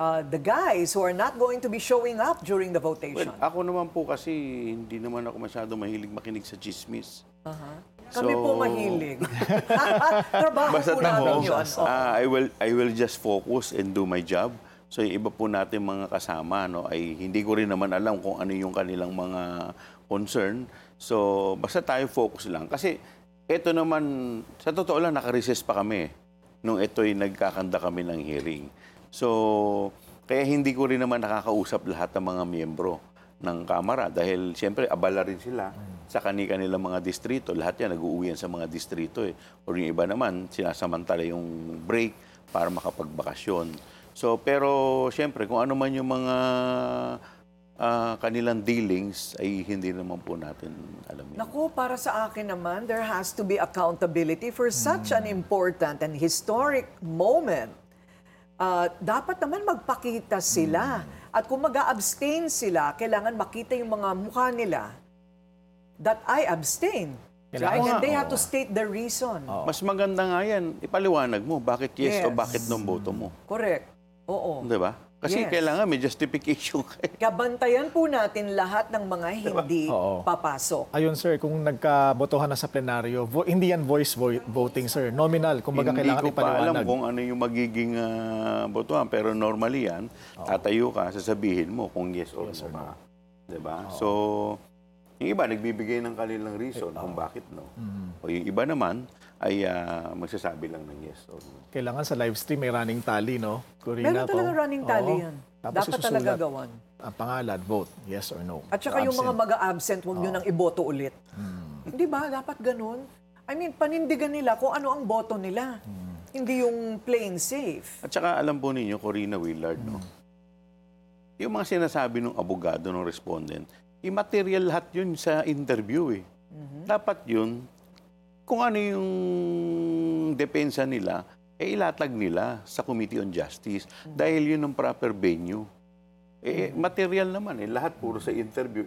the guys who are not going to be showing up during the votation? Well, ako naman po kasi hindi naman ako masyado mahilig makinig sa chismis. Kami po mahilig. Trabaho Basta po namin ako, yun. I will just focus and do my job. So yung iba po natin mga kasama, no, ay hindi ko rin naman alam kung ano yung kanilang mga concern. So basta tayo focus lang. Kasi ito naman, sa totoo lang, naka-recess pa kami nung ito'y nagkakanda kami ng hearing. So kaya hindi ko rin naman nakakausap lahat ng mga miyembro ng Kamara dahil siyempre abala rin sila sa kanilang mga distrito. Lahat yan nag-uuwian sa mga distrito eh. O yung iba naman, sinasamantala yung break para makapagbakasyon. So, pero siyempre, kung ano man yung mga kanilang dealings, ay hindi naman po natin alam yun. Naku, para sa akin naman, there has to be accountability for such an important and historic moment. Dapat naman magpakita sila. At kung mag-a-abstain sila, kailangan makita yung mga mukha nila that I abstain. Right? And they have to state the reason. Mas maganda nga yan, ipaliwanag mo bakit yes, o bakit no boto mo. Correct. Oo. Di ba? Kasi Yes. kailangan may justification. Kabantayan po natin lahat ng mga hindi papasok. Ayun, sir, kung nagkabotohan na sa plenaryo, hindi yan voice voting, sir. Nominal, kung baga Hindi kailangan ko pa alam ipaliwanag. kung ano yung magiging botohan. Pero normally yan, tatayo ka, sasabihin mo kung yes or no ka. Diba? So, yung iba nagbibigay ng kanilang reason kung bakit no. O yung iba naman ay magsasabi lang ng yes or no. Kailangan sa live stream may running tally, no? Corina, Meron talaga running tally yan. Tapos Dapat isusulat talaga gawan. ang pangalan, vote, yes or no. At saka yung mga mag-a-absent, huwag nyo nang iboto ulit. Hindi ba? Dapat ganun. I mean, panindigan nila kung ano ang boto nila. Hindi yung plain safe. At saka alam po ninyo, Corina Willard, no? Yung mga sinasabi ng abogado, ng respondent, immaterial lahat yun sa interview eh. Dapat yun, kung ano yung depensa nila, ilatag nila sa Committee on Justice dahil yun ang proper venue. Material naman lahat puro sa interview.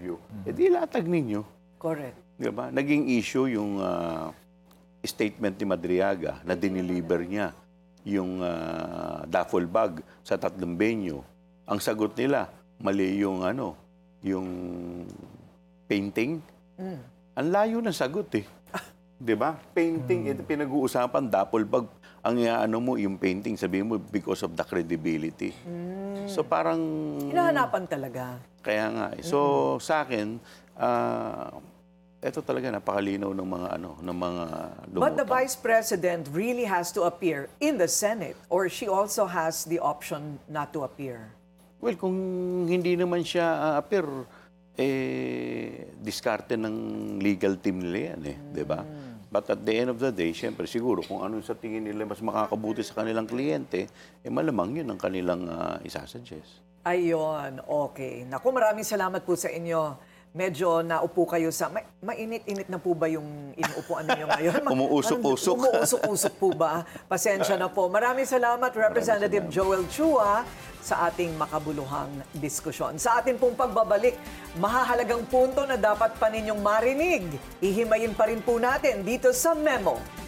Ilatag ninyo. Correct. Diba? Naging issue yung statement ni Madriaga na diniliver niya yung duffel bag sa 3 venue. Ang sagot nila, mali yung yung painting. Ang layo ng sagot eh. 'Di ba? Painting, ito pinag-uusapan, duffel bag. Ang mo, yung painting, sabihin mo, because of the credibility. So parang... Hinahanapan talaga. Kaya nga. So sa akin, ito talaga napakalinaw ng mga ng mga lumutang. But the Vice President really has to appear in the Senate or she also has the option not to appear? Well, kung hindi naman siya appear, diskarte ng legal team nila yan di ba? But at the end of the day, siyempre siguro kung ano sa tingin nila mas makakabuti sa kanilang kliyente, malamang yun ang kanilang isasuggest. Ayun, okay. Naku, maraming salamat po sa inyo. Medyo naupo kayo sa... Mainit-init na po ba yung inuupuan ninyo ngayon? Umuusok-usok. Umuusok-usok po ba? Pasensya na po. Maraming salamat, Representative Joel Chua, sa ating makabuluhang diskusyon. Sa ating pong pagbabalik, mahahalagang punto na dapat pa ninyong marinig. Ihimayin pa rin po natin dito sa Memo.